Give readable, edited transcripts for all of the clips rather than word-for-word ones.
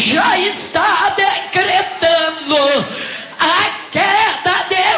já está decretando a queda de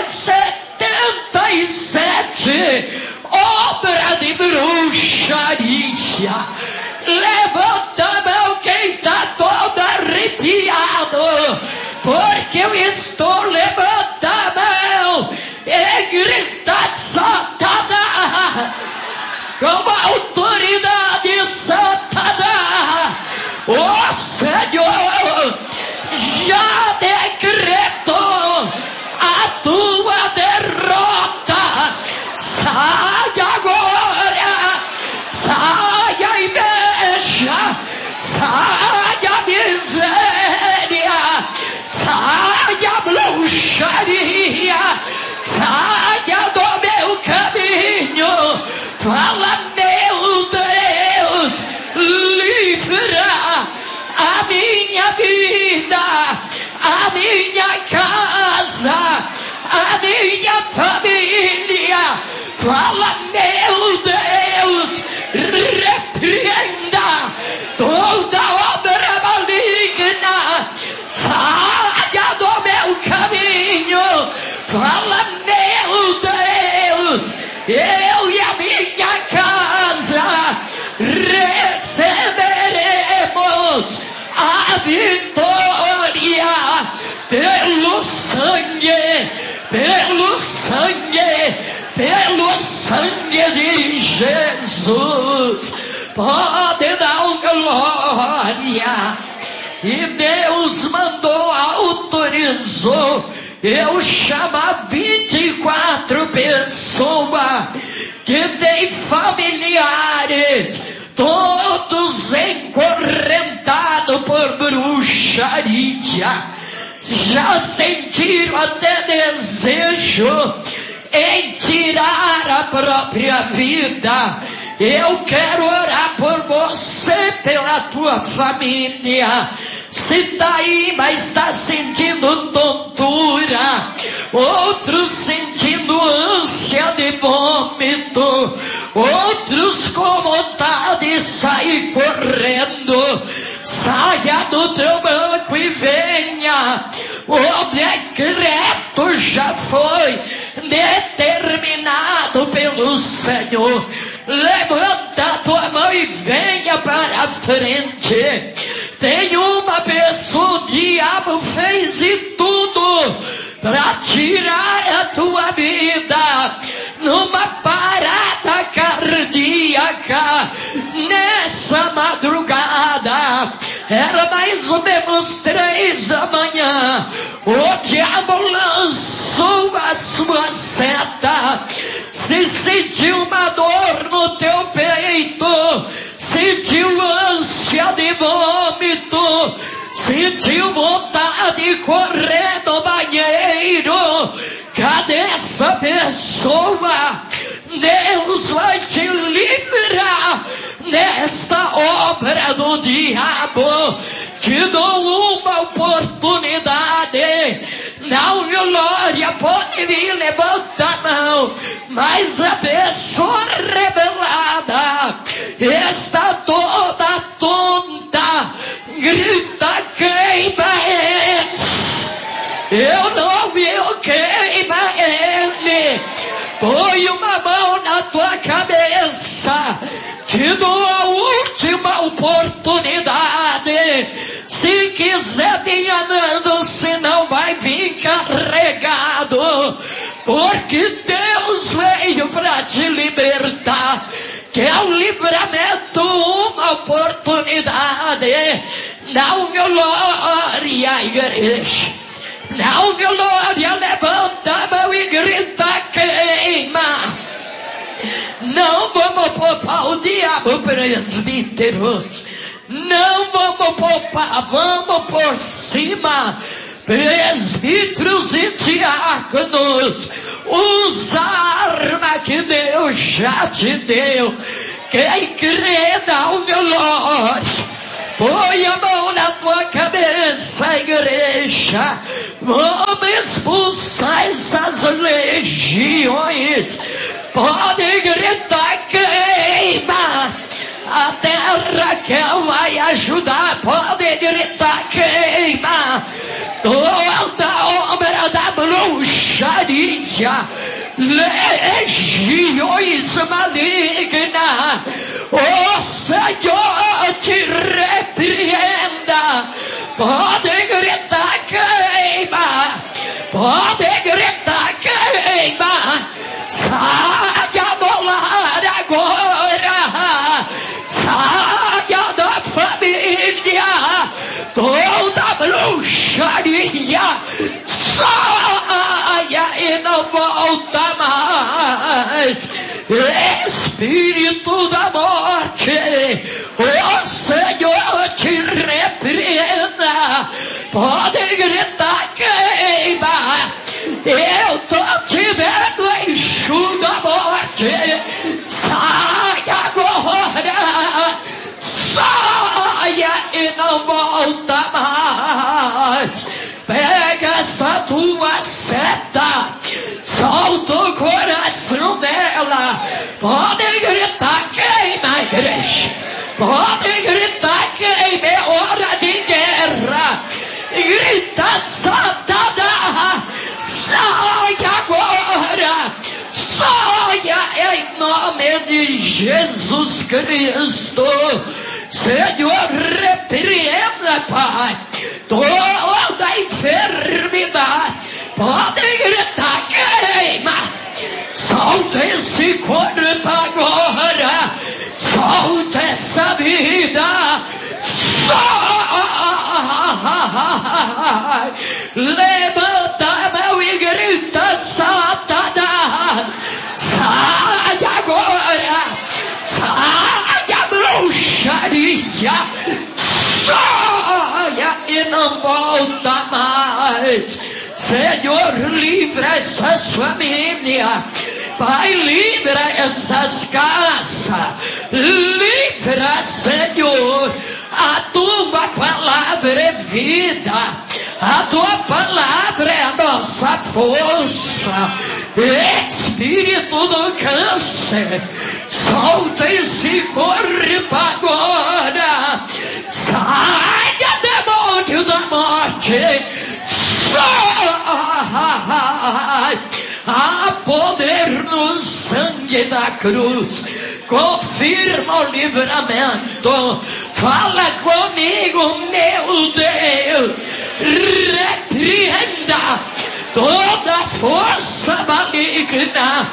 77 obras de bruxaria. Levanta a mão quem está todo arrepiado, porque eu estou levantando a mão e grita: Satanás, com a autoridade Satanás, o Senhor já decretou a tua derrota. Sai agora, sai a inveja, sai a miséria, sai a bruxaria, saia do meu caminho. Fala, meu Deus, livra a minha vida, a minha casa, a minha família. Fala, meu Deus, repreenda toda obra maligna, saia do meu caminho. Fala, meu Deus, eu e a minha casa receberemos a vitória pelo sangue, pelo sangue, pelo sangue de Jesus. Pode dar glória. E Deus mandou, autorizou eu chamar 24 pessoas que têm familiares todos encorrentados por bruxaria. Já sentiram até desejo em tirar a própria vida. Eu quero orar por você, pela tua família. Se está aí, mas está sentindo tontura, outros sentindo ânsia de vômito, outros com vontade de sair correndo, saia do teu banco e venha. O decreto já foi determinado pelo Senhor. Levanta a tua mão e venha para a frente. Tem uma pessoa, o diabo fez de tudo para tirar a tua vida numa parada cardíaca. Nessa madrugada, era mais ou menos 3 da manhã, o diabo lançou a sua seta. Se sentiu uma dor no teu peito, sentiu ânsia de vômito, sentiu vontade de correr do banheiro, cadê essa pessoa? Deus vai te livrar nesta obra do diabo. Te dou uma oportunidade. Não, glória, pode vir, levanta a mão. Mas a pessoa revelada está toda tonta. Grita, queima ele. Eu não vi, queima ele. Põe uma mão na tua cabeça. Te dou a última oportunidade. Se quiser vir andando, senão vai vir carregado. Porque Deus veio para te libertar. Que é um livramento, uma oportunidade. Dá uma glória, igreja. Dá uma glória, levanta a mão e grita, queima. Não vamos poupar o diabo, presbíteros. Não vamos poupar, vamos por cima. Presbíteros e diáconos, usa a arma que Deus já te deu. Quem crê, dá o glória. Põe a mão na tua cabeça, igreja. Vamos expulsar essas legiões. Pode gritar, queima. A terra que ela vai ajudar, pode gritar, queima toda obra da bruxaria, legiões malignas. O Senhor te repreenda. Pode gritar, queima. Pode gritar, queima. Saia do lar agora. Saia da família. Toda bruxaria. Saia e não volta mais. Espírito da morte, o Senhor te repreenda. Pode gritar, queima. Eu tô te vendo, enxuga a morte. Sai agora. Saia e não volta mais. Pega essa tua seta, solta o coração dela. Pode gritar, queima, igreja. Pode gritar, queima, é hora de guerra. Grita, Satanás, sai agora. Saia em nome de Jesus Cristo. Senhor, repreenda, Pai, toda enfermidade. Pode gritar, queima. Solta esse corpo agora. Solta essa vida. Sai. Levanta a mão e grita, Satanás, sai agora. Saia, bruxaria. Saia e não volta mais. Senhor, livra essas famílias. Pai, livra essas casas. Livra, Senhor. A tua palavra é vida. A tua palavra é a nossa força. Espírito do câncer, solta esse corpo agora. Saia, demônio da morte. Sai. Há poder no sangue da cruz. Confirma o livramento. Fala comigo, meu Deus. Repreenda toda força maligna.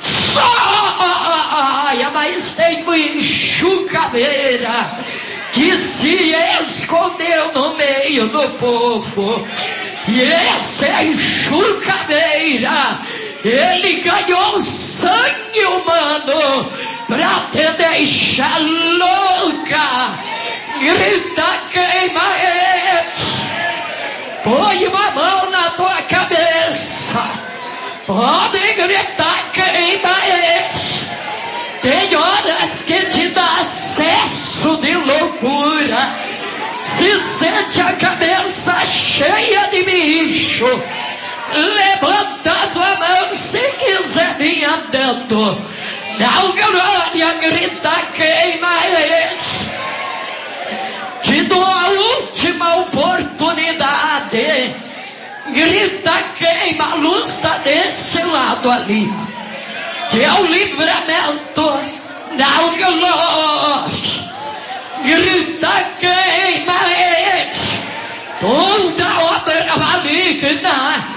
Saia, mas tem uma enxucaveira que se escondeu no meio do povo. E essa enxucaveira, ele ganhou sangue humano pra te deixar louca. Grita, queima eles. Põe uma mão na tua cabeça. Pode gritar, queima eles. Tem horas que te dá acesso de loucura. Se sente a cabeça cheia de bicho. Levanta a tua mão se quiser vir atento. Dá glória, grita, queima eles. Te dou a última oportunidade. Grita, queima, a luz está desse lado ali. Que é o livramento. Dá glória. Grita, queima eles. Toda obra maligna.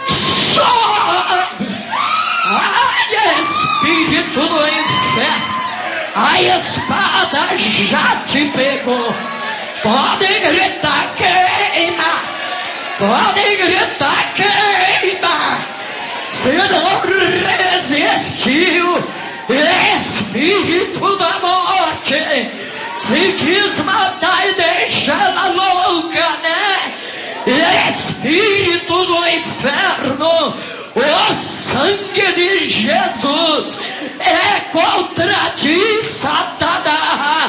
Ai, espírito do inferno, a espada já te pegou. Pode gritar, queima. Pode gritar, queima. Se não resistiu, espírito da morte, se quis matar e deixar ela louca, né? Espírito do inferno, o sangue de Jesus é contra ti, Satanás.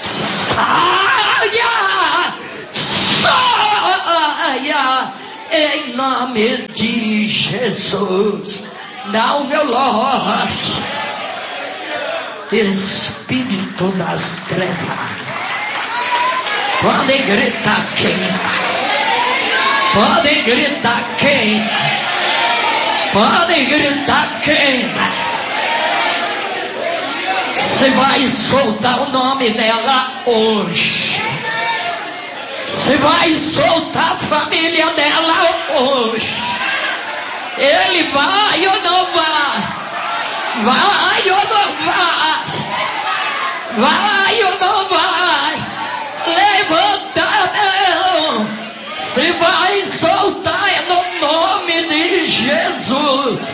Saia! Saia! Em nome de Jesus. Dá o meu Lorde. Espírito das trevas, podem gritar queima, podem gritar queima, podem gritar queima. Você vai soltar o nome dela hoje. Você vai soltar a família dela hoje. Ele vai ou não vai? Vai ou não vai? Vai ou não vai? Levanta a mão. Se vai soltar é no nome de Jesus.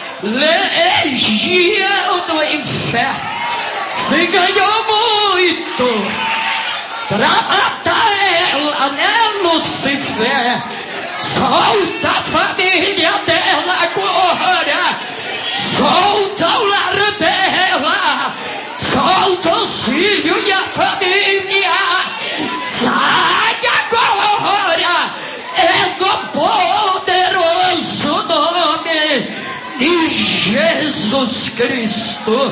Legião do inferno. Se ganhou muito pra matar ela, né, Lucifer? Solta a família dela agora. Solta o lar dela. Solta os filhos e a família. Sai agora. É no poderoso nome de Jesus Cristo.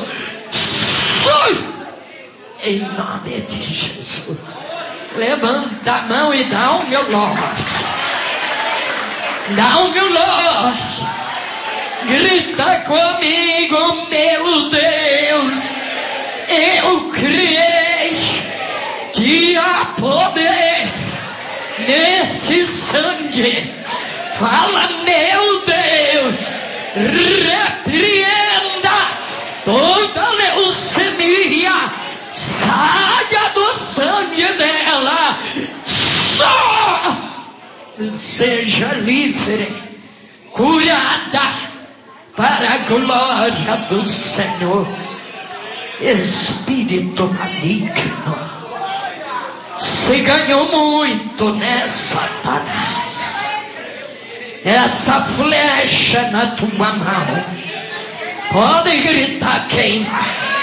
Em nome de Jesus. Levanta a mão e dá um meu Lord. Dá um meu Lord. Grita comigo, meu Deus. Eu criei que há poder nesse sangue. Fala, meu Deus. Repreenda toda leucemia. Saia do sangue dela. Só seja livre, curada, para a glória do Senhor. Espírito maligno, se ganhou muito, né, Satanás? Essa flecha na tua mão, pode gritar queima.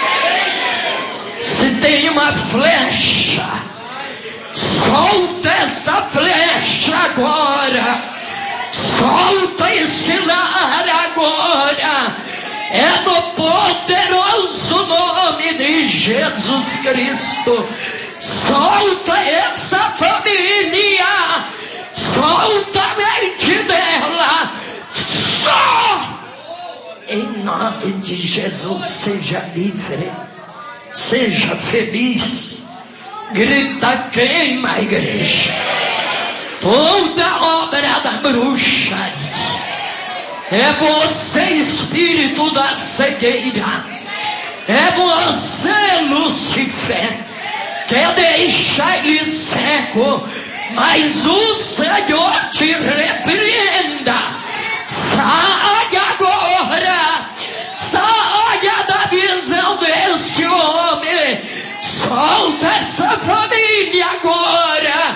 Se tem uma flecha, solta essa flecha agora. Solta esse lar agora. É no poderoso nome de Jesus Cristo. Solta essa família. Solta a mente dela. Só em nome de Jesus, seja livre. Seja feliz. Grita queima, igreja. Toda obra da bruxaria. É você, espírito da cegueira. É você, Lucifer. Quer deixar ele cego. Mas o Senhor te repreenda. Saia agora. Saia da visão deste homem. Solta essa família agora.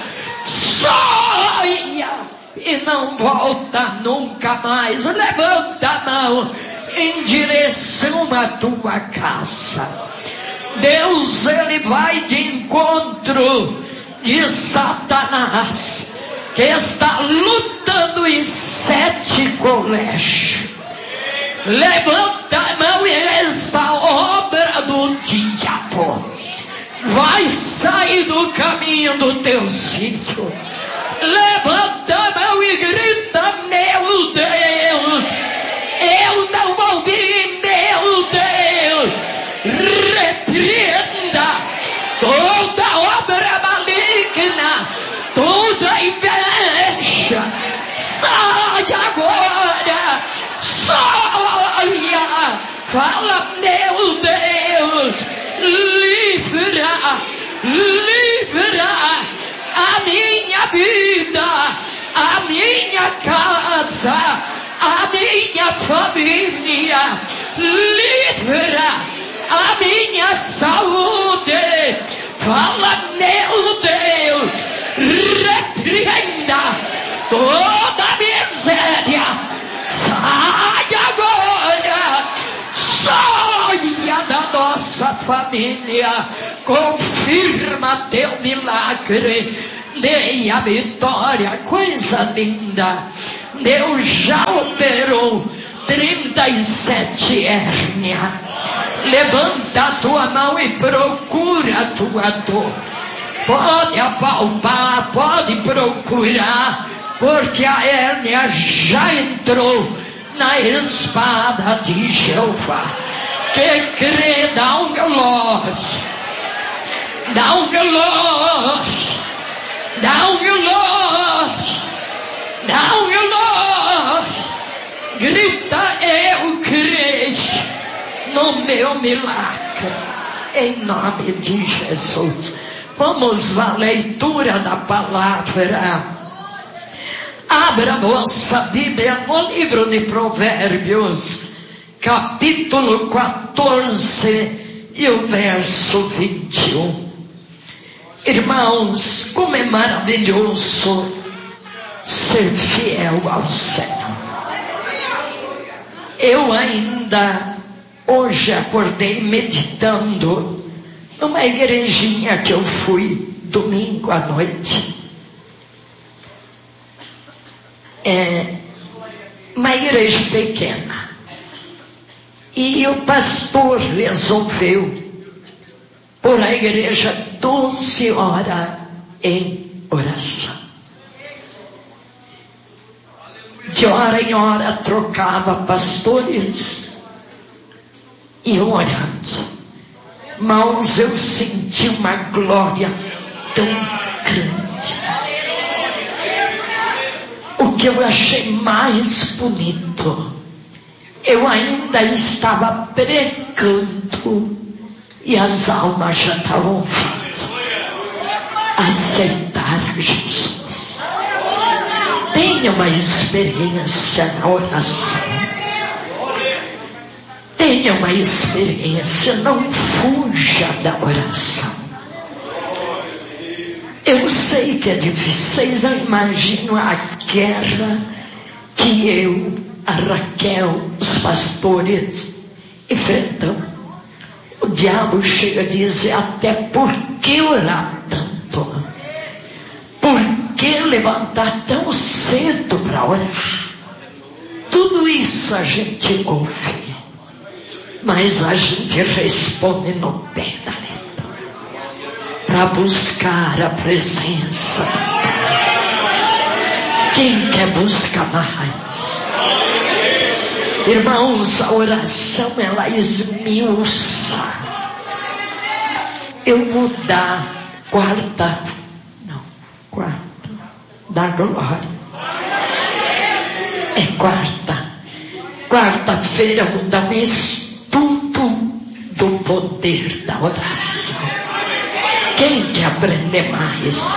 Saia e não volta nunca mais. Levanta a mão em direção à tua casa. Deus, ele vai de encontro de Satanás, que está lutando em 7 colégios. Levanta a mão e essa obra do diabo vai sair do caminho do teu filho. Levanta a mão e grita, meu Deus. Eu não ouvi, meu Deus. Repreenda toda obra maligna, toda inveja. Saia agora. Saia. Fala, meu Deus. Livra. Livra a minha vida, a minha casa, a minha família. Livra a minha saúde. Fala, meu Deus. Repreenda toda a miséria. Sai agora. Saia da nossa família. Confirma teu milagre. Dei a vitória. Coisa linda. Deus já operou 37 hérnias. Levanta a tua mão e procura a tua dor. Pode apalpar, pode procurar, porque a hérnia já entrou na espada de Jeová. Que crê, dá um glória, dá um glória, dá um glória, dá um glória. Grita, eu creio no meu milagre, em nome de Jesus. Vamos à leitura da palavra. Abra vossa Bíblia no livro de Provérbios, capítulo 14 e o verso 21. Irmãos, como é maravilhoso ser fiel ao Senhor. Eu ainda hoje acordei meditando numa igrejinha que eu fui domingo à noite. É uma igreja pequena. E o pastor resolveu pôr a igreja 12 horas em oração. De hora em hora trocava pastores e orando. Irmãos, eu senti uma glória tão grande. O que eu achei mais bonito, eu ainda estava pregando e as almas já estavam vindo aceitar a Jesus. Tenha uma experiência na oração. Tenha uma experiência, não fuja da oração. Eu sei que é difícil, vocês não imaginam a guerra que eu, a Raquel, os pastores enfrentamos. O diabo chega a dizer até: por que orar tanto? Por que levantar tão cedo para orar? Tudo isso a gente ouve, mas a gente responde no pé da letra, para buscar a presença. Quem quer buscar mais? Irmãos, a oração ela esmiuça. Eu vou dar quarta da glória. É quarta-feira eu vou dar um estudo do poder da oração. Quem quer aprender mais?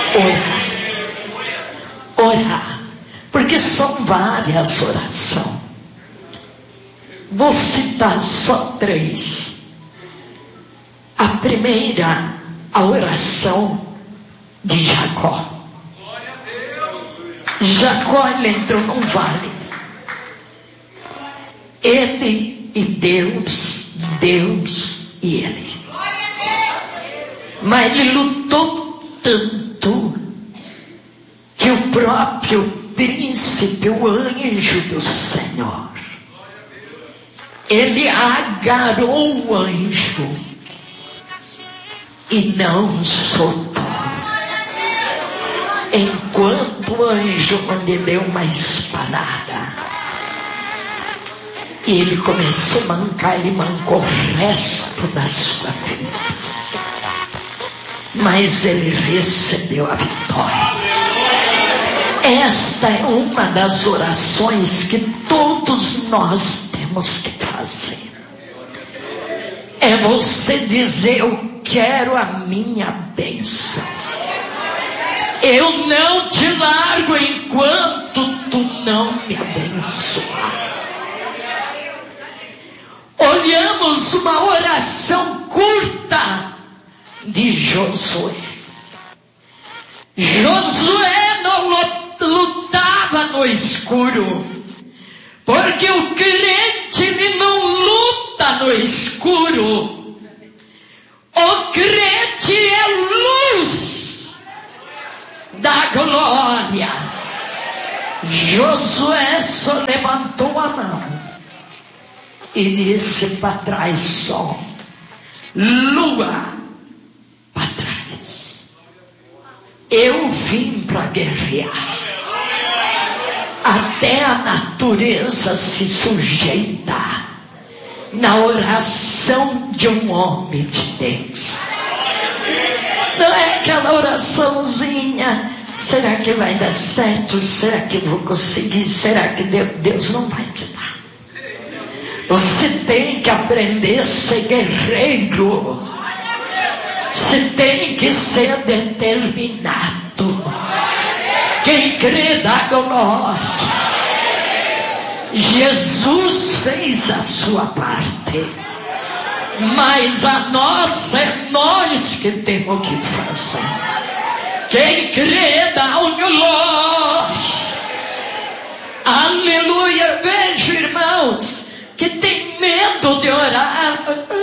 Orar. Porque são várias orações. Vou citar só 3. A primeira, a oração de Jacó. Jacó, ele entrou num vale. Ele e Deus e ele. Mas ele lutou tanto que o próprio príncipe, o anjo do Senhor, ele agarrou o anjo e não soltou. Enquanto o anjo não lhe deu uma espadada, e ele começou a mancar, ele mancou o resto da sua vida, mas ele recebeu a vitória. Esta é uma das orações que todos nós temos que fazer. É você dizer: eu quero a minha bênção. Eu não te largo enquanto tu não me abençoar. Olhamos uma oração curta de Josué. Josué não lutava no escuro, porque o crente ele não luta no escuro. O crente é luz da glória. Josué só levantou a mão e disse para trás: sol, lua, para trás. Eu vim para guerrear. Até a natureza se sujeita na oração de um homem de Deus. Não é aquela oraçãozinha: será que vai dar certo? Será que eu vou conseguir? Será que Deus não vai te dar? Você tem que aprender a ser guerreiro. Você tem que ser determinado. Quem crê dá glória. Jesus fez a sua parte, mas a nossa é nós que temos que fazer. Quem crê dá o glória. Aleluia. Vejo irmãos que tem medo de orar.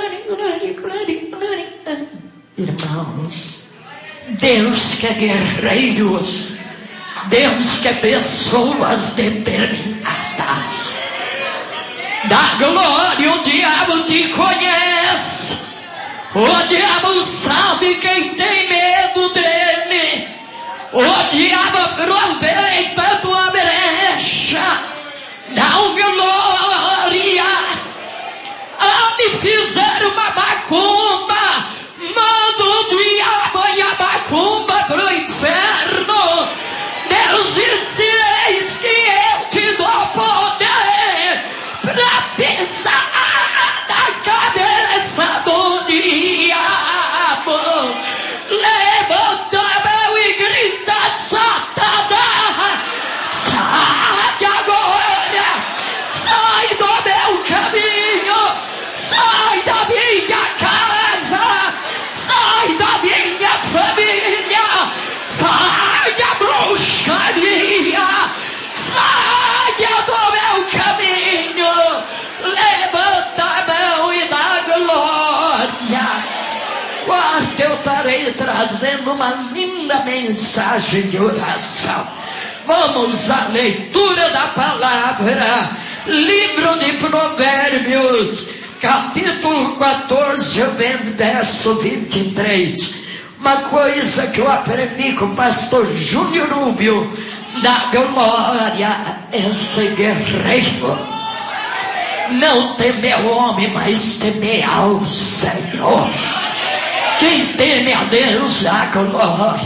Irmãos, Deus quer guerreiros. Deus quer pessoas determinadas. Da glória, o diabo te conhece. O diabo sabe quem tem medo dele. O diabo aproveita a tua brecha. Dá glória. Me fizeram uma macumba. Manda o diabo e a macumba pro inferno. Deus disse: eis que eu te dou poder para pisar na cabeça do diabo. Levanta a mão e grita: Satanás, sai agora, sai do meu caminho, sai da minha casa, sai da minha família, sai da bruxaria, saia do meu caminho. Levanta a mão e dá glória. Quarta, eu estarei trazendo uma linda mensagem de oração. Vamos à leitura da palavra. Livro de Provérbios, capítulo 14, verso 23. Uma coisa que eu aprendi com o pastor Júnior Rubio: da glória é ser guerreiro. Não temer o homem, mas temer ao Senhor. Quem teme a Deus dá glória.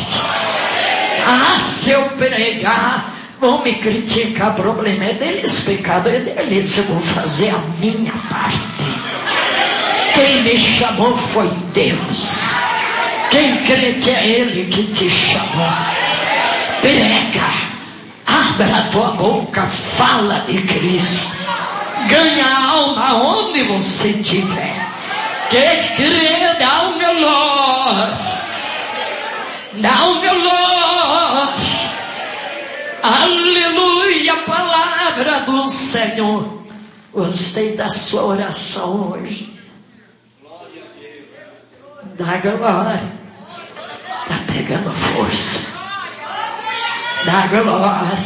Se eu pregar, vão me criticar, o problema é deles, pecado é deles. Eu vou fazer a minha parte. Quem me chamou foi Deus. Quem crê que é Ele que te chamou, prega, abra a tua boca, fala de Cristo, ganha a alma onde você estiver. Quem crê dá o glória, dá o glória. Aleluia, palavra do Senhor. Gostei da sua oração hoje. Dá glória. Está pegando força. Dá glória.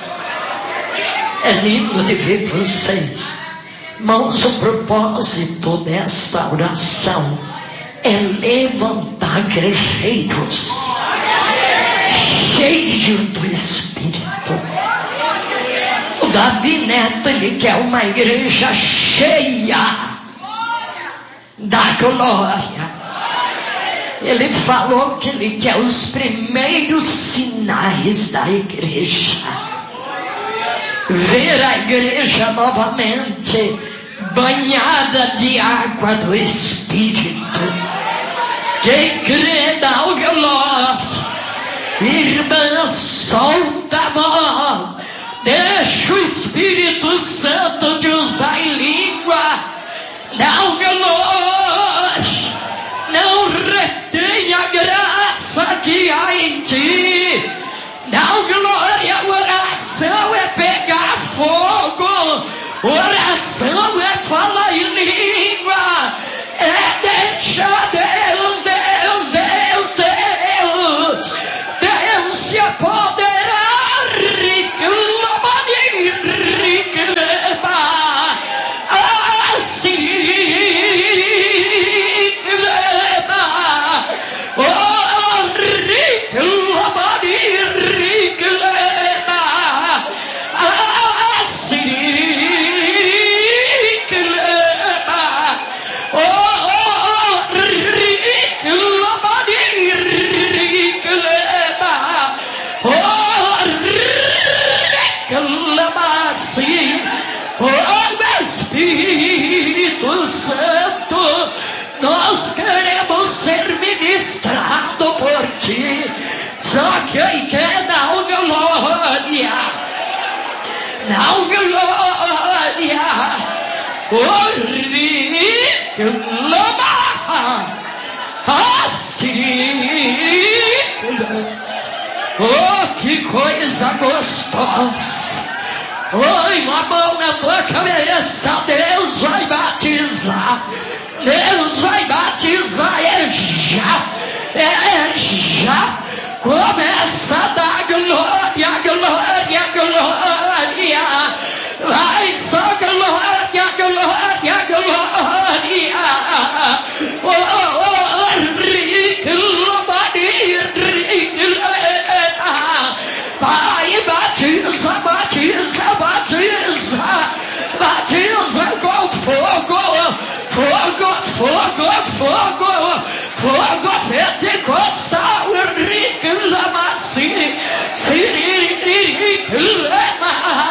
É lindo de ver vocês. Irmãos, o propósito desta oração é levantar guerreiros cheios do Espírito. O Davi Neto, ele quer uma igreja cheia da glória. Ele falou que ele quer os primeiros sinais da igreja. Ver a igreja novamente banhada de água do Espírito. Quem crê dá o glória. Irmã, solta a mão. Deixa o Espírito Santo te usar em língua. Dá o glória. Não retenha a graça que há em ti. Dá glória. Oração é pegar fogo. Oração é falar em língua. É deixar Deus se apoderar. Espírito Santo, nós queremos ser ministrados por Ti. Só quem quer dá glória, dá glória. Oh, que coisa gostosa! Oi, uma mão na tua cabeça, Deus vai batizar. Deus vai batizar, é já. Começa a dar glória, glória, glória. Vai só glória, glória, glória. Vai, batiza, batiza, batiza. Batiza com fogo, fogo, fogo, fogo, fogo pentecostal, reclama-se, reclama,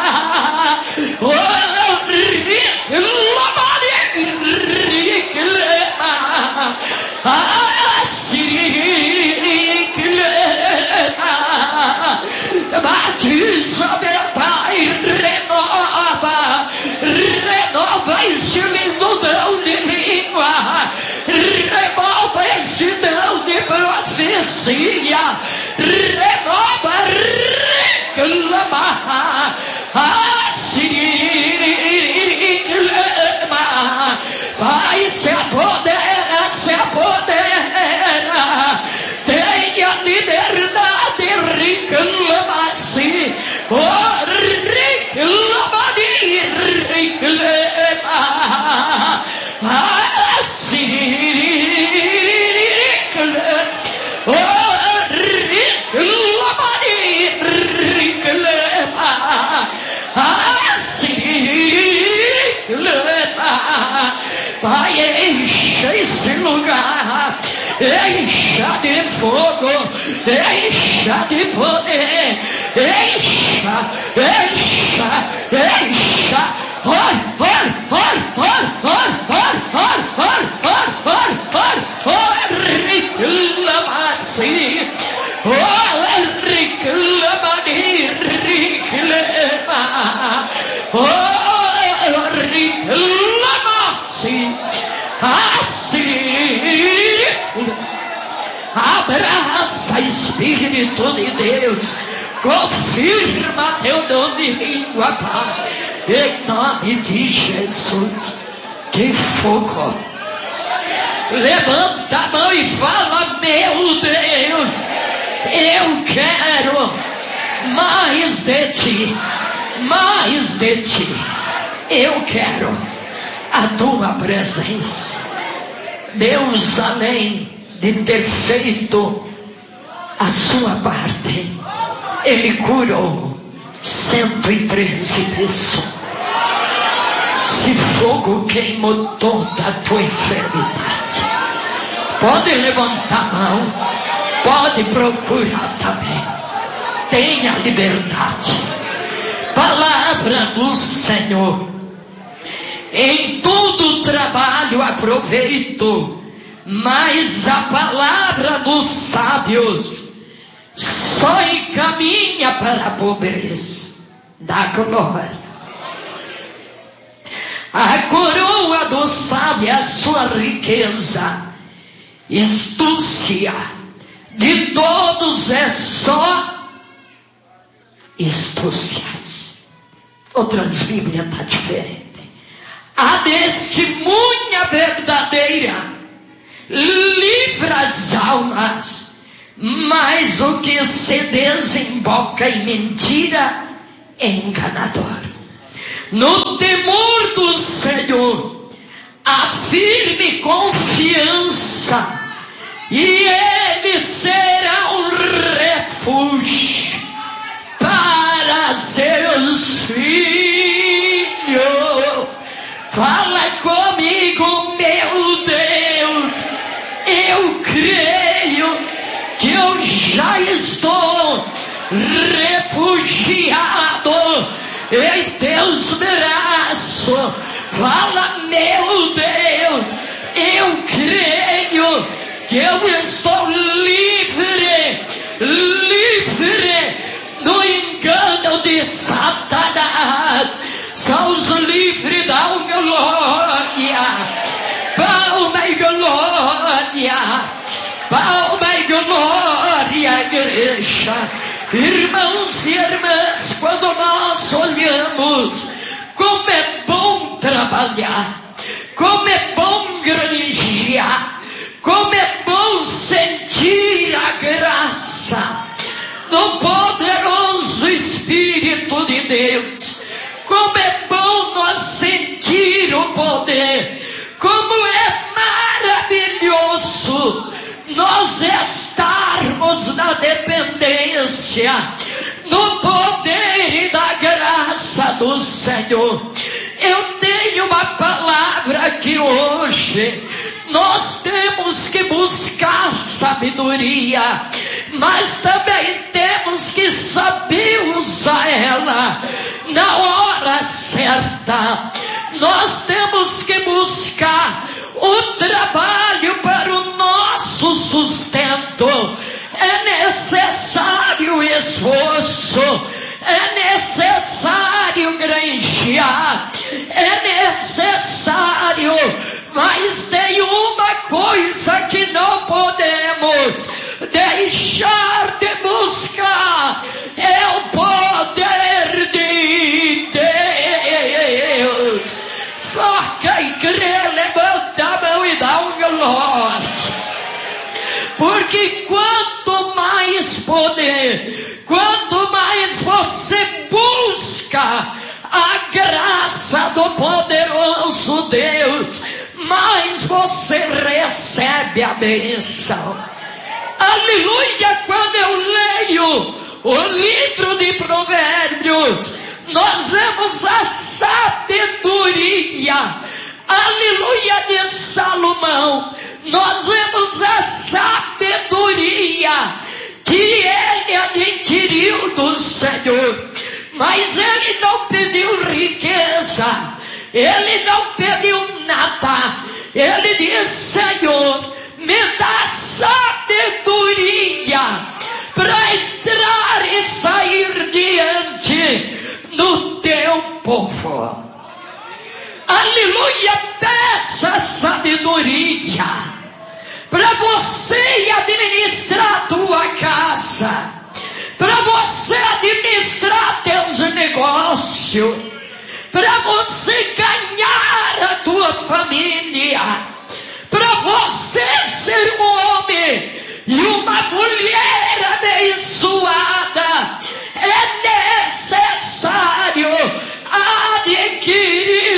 batiza, meu Pai, renova esse lindo dom de língua, renova esse dom de profecia, renova, reclama, reclama, vai, se apodera, se apodera, tenha liberdade, reclama-se, oh, reclama-se, reclama, assim, oh, reclama-se, reclama, assim, reclama, vai, enche esse lugar, encha de fogo, encha de poder, encha, encha, encha, oi, oi, oi, oi, oi, oi, oi, oi, oi, oi, oi, oi, reclama-se, oi, reclama-se, reclama, oi, reclama-se, assim. Abraça, Espírito de Deus, confirma teu dom de língua, Pai, em nome de Jesus. Que fogo! Levanta a mão e fala: meu Deus, eu quero mais de Ti, mais de Ti. Eu quero a Tua presença. Deus, além de ter feito a sua parte, Ele curou 113 pessoas. Se fogo queimou toda a tua enfermidade, pode levantar a mão, pode procurar também. Tenha liberdade. Palavra do Senhor. Em todo trabalho aproveito, mas a palavra dos sábios só encaminha para a pobreza. Dá glória. A coroa do sábio é a sua riqueza, astúcia de todos é só astúcias. Outras Bíblias está diferente. A testemunha verdadeira livra as almas, mas o que se desemboca em mentira é enganador. No temor do Senhor, a firme confiança, e Ele será um refúgio para seus filhos. Fala comigo, meu Deus, eu creio que eu já estou refugiado em Teus braços. Fala, meu Deus, eu creio que eu estou livre do engano de Satanás. São os livres da glória. Palma e glória. Palma e glória, igreja. Irmãos e irmãs, quando nós olhamos como é bom trabalhar, como é bom granjear, como é bom sentir a graça do poderoso Espírito de Deus, como é bom nós sentir o poder, como é maravilhoso nós estarmos na dependência do poder e da graça do Senhor. Eu tenho uma palavra aqui hoje. Nós temos que buscar sabedoria, mas também temos que saber usar ela na hora certa. Nós temos que buscar o trabalho para o nosso sustento. É necessário esforço, é necessário granjear, é necessário, mas tem uma coisa que não podemos deixar de buscar, é o poder de Deus. Só quem crê, levanta a mão e dá um glória. Porque quanto mais poder, quanto mais você busca a graça do poderoso Deus, mais você recebe a bênção. Aleluia! Quando eu leio o livro de Provérbios, nós vemos a sabedoria, aleluia, de Salomão. Nós vemos a sabedoria que ele adquiriu do Senhor. Mas ele não pediu riqueza, ele não pediu nada. Ele disse: Senhor, me dá sabedoria para entrar e sair diante do teu povo. Aleluia, peça sabedoria para você administrar a tua casa, para você administrar teus negócios, para você ganhar a tua família, para você ser um homem e uma mulher abençoada. É necessário adquirir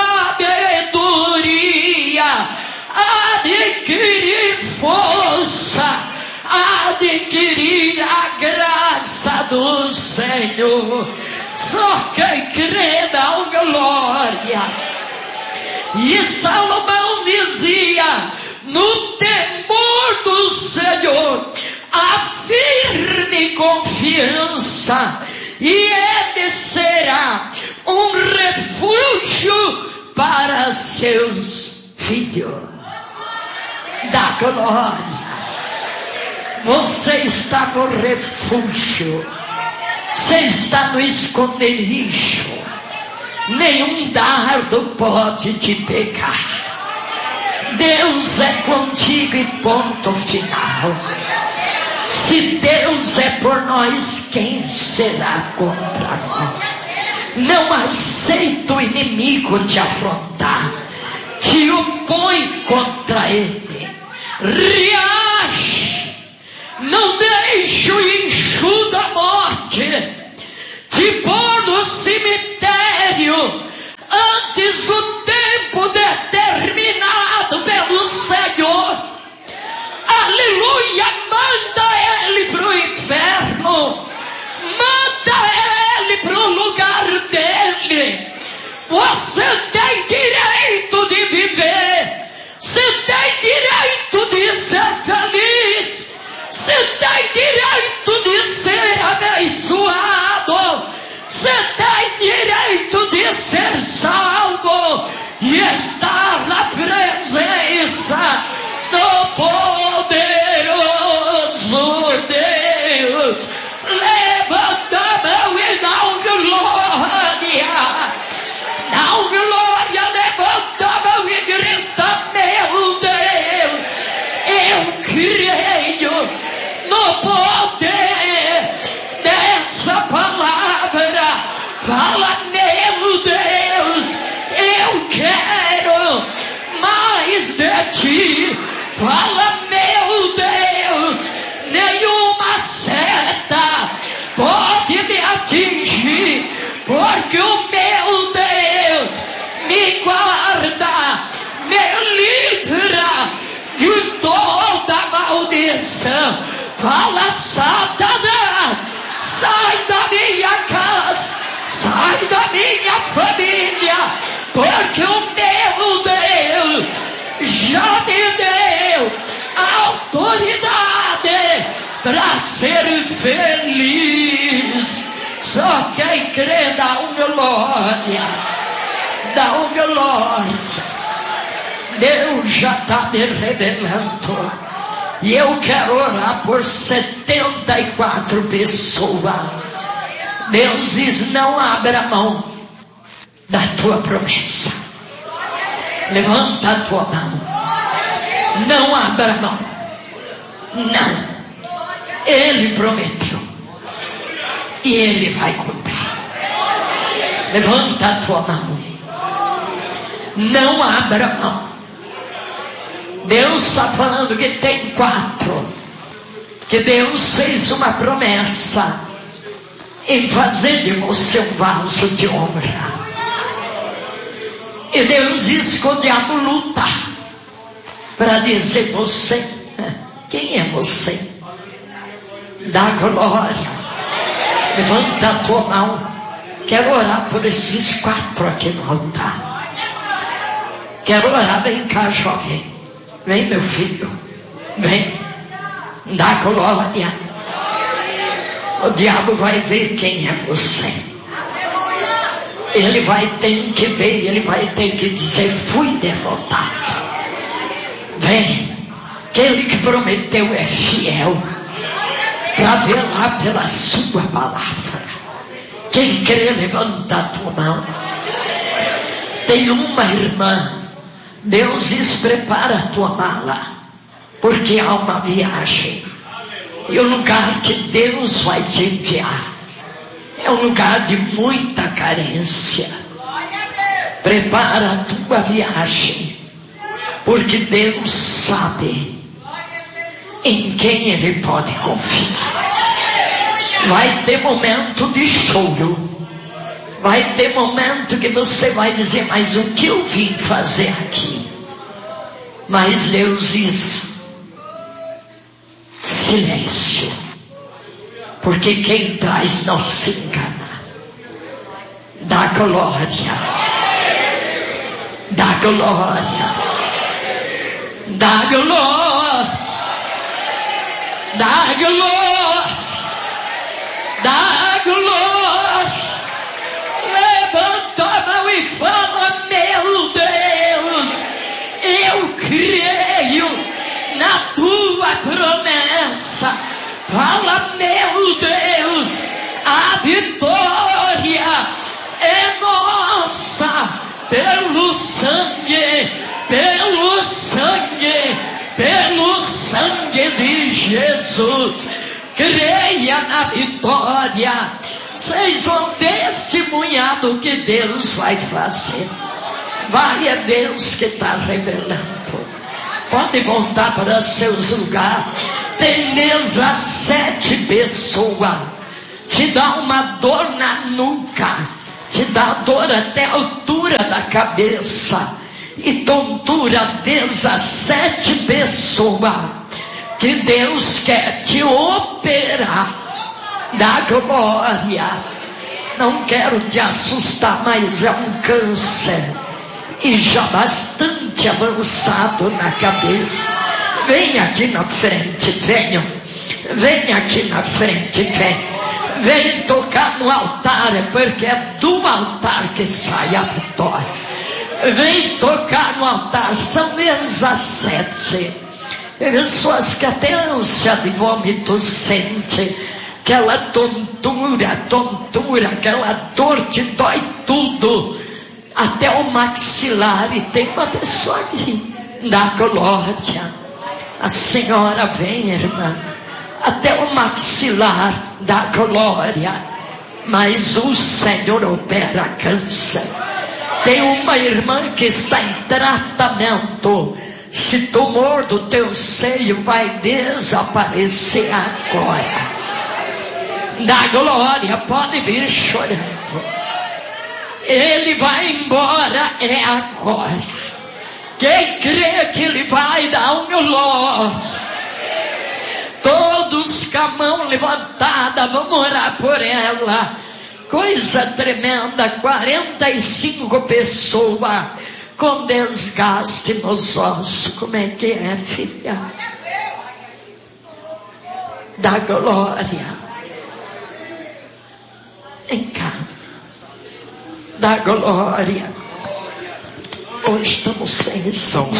sabedoria, adquirir força, adquirir a graça do Senhor. Só quem crê dá glória. E Salomão dizia: no temor do Senhor há firme confiança, e ele será um refúgio para seus filhos. Da glória. Você está no refúgio, você está no esconderijo, nenhum dardo pode te pegar. Deus é contigo e ponto final. Se Deus é por nós, quem será contra nós? Não aceita o inimigo te afrontar, te opõe contra ele. Reage, não deixe o enxu da morte te pôr no cemitério antes do tempo determinado pelo Senhor. Aleluia, manda ele pro inferno, manda ele pro lugar dele. Você tem direito de viver, você tem direito de ser feliz, você tem direito de ser abençoado, você tem direito de ser salvo. ti. Fala, meu Deus, nenhuma seta pode me atingir, porque o meu Deus me guarda, me livra de toda maldição. Fala, Satanás, sai da minha casa, sai da minha família, porque o meu Deus já me deu autoridade para ser feliz. Só quem crê dá um glória, dá um glória. Deus já está me revelando, e eu quero orar por 74 pessoas. Deus diz: não abra mão da tua promessa. Levanta a tua mão. Não abra mão. Não. Ele prometeu. E Ele vai cumprir. Levanta a tua mão. Não abra mão. Deus está falando que tem 4. Que Deus fez uma promessa em fazer de você um vaso de honra. E Deus diz que o diabo luta para dizer: você, quem é você? Dá glória. Levanta a tua mão. Quero orar por esses 4 aqui no altar. Quero orar. Vem cá, jovem. Vem, meu filho. Vem. Dá glória. O diabo vai ver quem é você. Ele vai ter que ver, ele vai ter que dizer: fui derrotado. Vem, aquele que prometeu é fiel para velar pela sua palavra. Quem crê, levanta a tua mão. Tem uma irmã, Deus diz: prepara a tua mala, porque há uma viagem. E o lugar que Deus vai te enviar é um lugar de muita carência. Prepara a tua viagem, porque Deus sabe em quem Ele pode confiar. Vai ter momento de choro. Vai ter momento que você vai dizer: mas o que eu vim fazer aqui? Mas Deus diz: silêncio. Porque quem traz não se engana. Dá glória. Dá glória. Dá glória. Dá glória. Dá glória. Levanta a mão e fala: meu Deus, eu creio na tua promessa. Fala: meu Deus, a vitória é nossa, pelo sangue, pelo sangue, pelo sangue de Jesus. Creia na vitória. Vocês vão testemunhar do que Deus vai fazer. Vai, é Deus que está revelando. Pode voltar para seus lugares. Tem 17 pessoas. Te dá uma dor na nuca. Te dá dor até a altura da cabeça. E tontura. 17 pessoas que Deus quer te operar. Dá glória. Não quero te assustar, mas é um câncer. E já bastante avançado na cabeça. Vem aqui na frente, venham. Vem aqui na frente, vem. Vem tocar no altar, porque é do altar que sai a vitória. Vem tocar no altar, são 17. Pessoas que até ânsia de vômito sente. Aquela tontura, aquela dor te dói tudo. Até o maxilar. E tem uma pessoa que dá glória. A senhora vem, irmã. Até o maxilar dá glória. Mas o Senhor opera câncer. Tem uma irmã que está em tratamento esse tumor do teu seio vai desaparecer agora. Da glória, pode vir chorando. Ele vai embora, é agora. Quem crê que ele vai dar um glória? Todos com a mão levantada, vamos orar por ela. Coisa tremenda, 45 pessoas com desgaste nos ossos. Como é que é, filha? Da glória. Vem cá. Da glória. Hoje estamos sem som.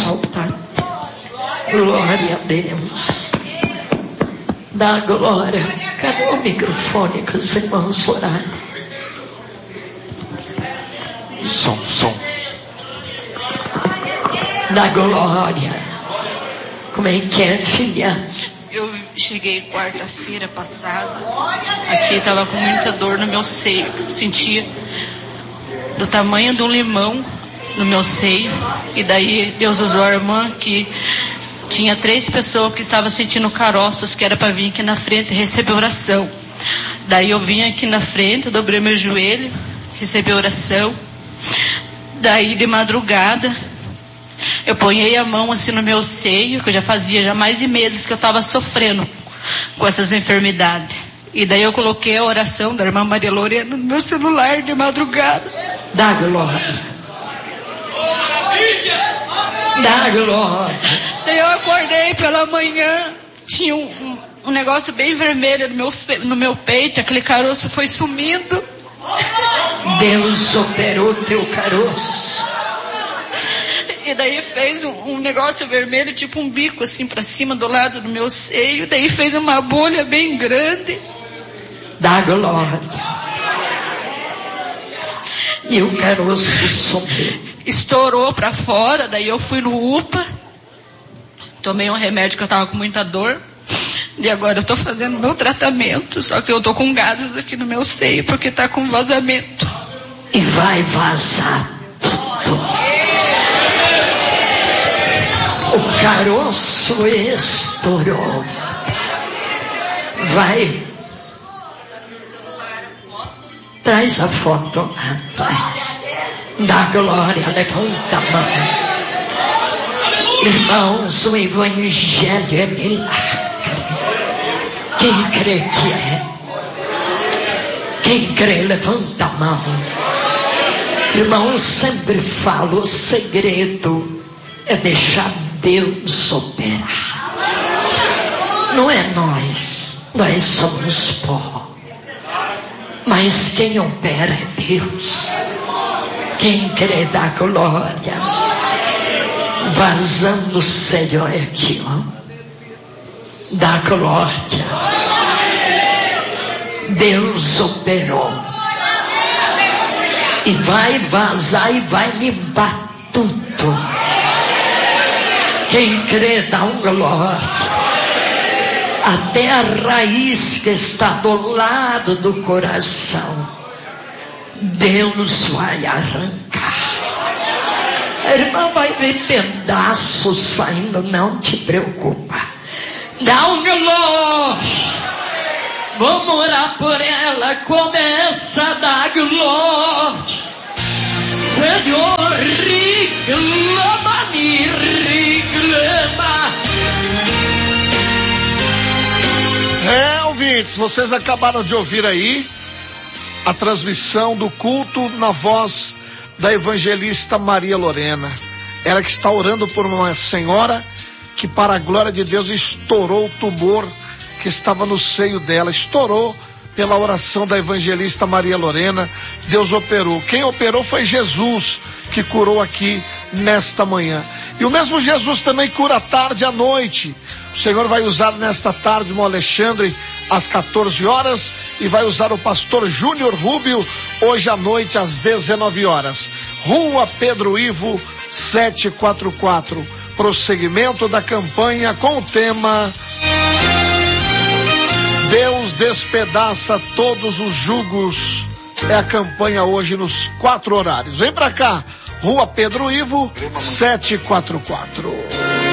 Glória a Deus. Da glória. Cadê o microfone que os irmãos oraram? Som. Da glória. Como é que é, filha? Eu cheguei quarta-feira passada. Aqui estava com muita dor no meu seio. Sentia do tamanho de um limão no meu seio. E daí Deus usou a irmã que tinha 3 pessoas que estavam sentindo caroços, que era para vir aqui na frente e receber oração. Daí eu vim aqui na frente, dobrei meu joelho, recebi oração. Daí de madrugada eu ponhei a mão assim no meu seio, que eu já fazia mais de meses que eu estava sofrendo com essas enfermidades. E daí eu coloquei a oração da irmã Maria Lorena no meu celular de madrugada. Da glória. Da glória. Daí eu acordei pela manhã, tinha um negócio bem vermelho no meu peito, aquele caroço foi sumindo. Deus operou teu caroço. E daí fez um negócio vermelho, tipo um bico assim pra cima do lado do meu seio. Daí fez uma bolha bem grande. Da glória. E o caroço sumiu. Estourou pra fora, daí eu fui no UPA. Tomei um remédio que eu tava com muita dor. E agora eu tô fazendo meu tratamento. Só que eu tô com gases aqui no meu seio, porque tá com vazamento. E vai vazar tudo. O caroço estourou. Vai. Traz a foto, rapaz. Da glória, levanta a mão. Irmãos, o evangelho é milagre. Quem crê que é? Quem crê, levanta a mão. Irmãos, sempre falo, o segredo é deixar Deus operar. Não é nós somos pó. Mas quem opera é Deus. Quem crê da glória. Vazando o Senhor aqui, ó. Da glória. Deus operou. E vai vazar e vai limpar tudo. Quem crê dá um glória. Até a raiz que está do lado do coração, Deus vai arrancar. A irmã vai ver pedaços saindo, não te preocupa. Dá um glória. Vamos orar por ela. Começa a dar glória. Senhor, reclama-me, reclama. Ouvintes, vocês acabaram de ouvir aí a transmissão do culto na voz da evangelista Maria Lorena. Ela que está orando por uma senhora que, para a glória de Deus, estourou o tumor que estava no seio dela. Estourou pela oração da evangelista Maria Lorena. Deus operou. Quem operou foi Jesus, que curou aqui nesta manhã. E o mesmo Jesus também cura à tarde e à noite. O Senhor vai usar nesta tarde o Alexandre às 14 horas e vai usar o pastor Júnior Rubio hoje à noite às 19 horas. Rua Pedro Ivo 744. Prosseguimento da campanha com o tema Deus despedaça todos os jugos. É a campanha hoje nos 4 horários. Vem pra cá, Rua Pedro Ivo 744.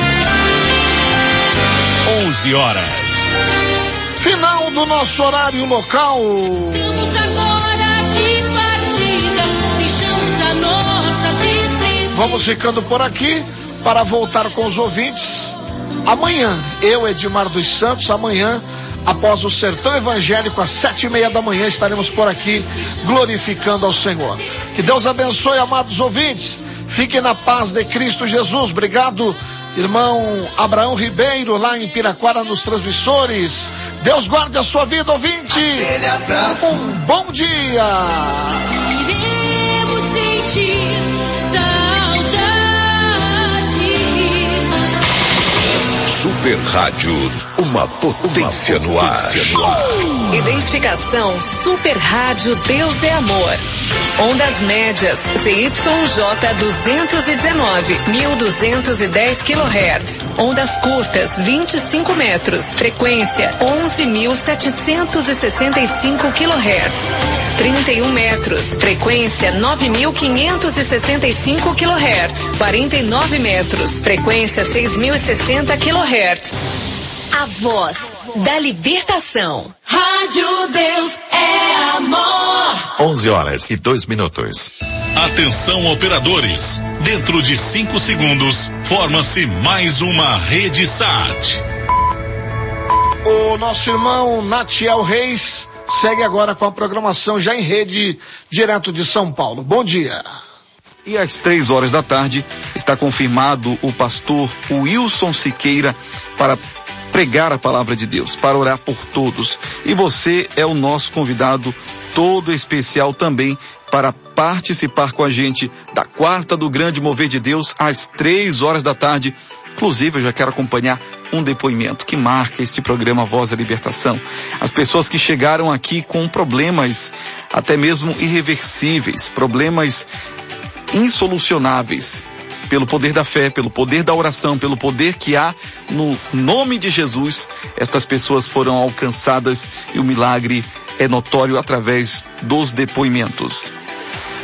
11 horas. Final do nosso horário local. Estamos agora de partida, deixamos a nossa despedida. Vamos ficando por aqui para voltar com os ouvintes amanhã. Eu, Edmar dos Santos, amanhã, após o Sertão Evangélico, às 7:30 da manhã, estaremos por aqui glorificando ao Senhor. Que Deus abençoe, amados ouvintes. Fiquem na paz de Cristo Jesus. Obrigado, irmão Abraão Ribeiro, lá em Piraquara, nos transmissores. Deus guarde a sua vida, ouvinte. Um bom dia. Iremos sentir saudade. Super Rádio, uma potência no ar. Identificação Super Rádio Deus é Amor. Ondas médias CYJ 219, 1210 kHz. Ondas curtas 25 metros. Frequência 11.765 kHz. 31 metros. Frequência 9.565 kHz. 49 metros. Frequência 6.060 kHz. A voz da libertação. Rádio Deus é Amor. 11 horas e 2 minutos. Atenção, operadores. Dentro de 5 segundos, forma-se mais uma rede SAT. O nosso irmão Natiel Reis segue agora com a programação já em rede, direto de São Paulo. Bom dia. E às 3 horas da tarde está confirmado o pastor Wilson Siqueira para pregar a palavra de Deus, para orar por todos. E você é o nosso convidado todo especial também para participar com a gente da quarta do Grande Mover de Deus às 3 horas da tarde. Inclusive, eu já quero acompanhar um depoimento que marca este programa Voz da Libertação. As pessoas que chegaram aqui com problemas até mesmo irreversíveis, problemas insolucionáveis, pelo poder da fé, pelo poder da oração, pelo poder que há no nome de Jesus, estas pessoas foram alcançadas e o milagre é notório através dos depoimentos.